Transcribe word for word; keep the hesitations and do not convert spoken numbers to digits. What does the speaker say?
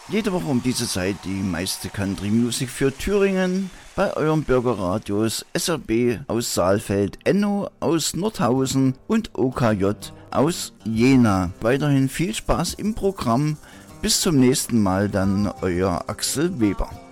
Jede Woche um diese Zeit die meiste Country Music für Thüringen bei euren Bürgerradios S R B aus Saalfeld, Enno aus Nordhausen und O K J aus Jena. Weiterhin viel Spaß im Programm. Bis zum nächsten Mal, dann euer Axel Weber.